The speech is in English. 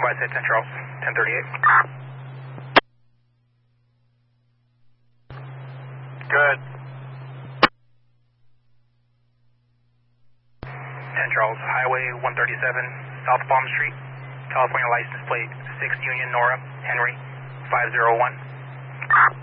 Advise at 10 Charles, 1038. Good. 10 Charles, Highway 137, South Palm Street, California license plate 6 Union Nora, Henry, 501.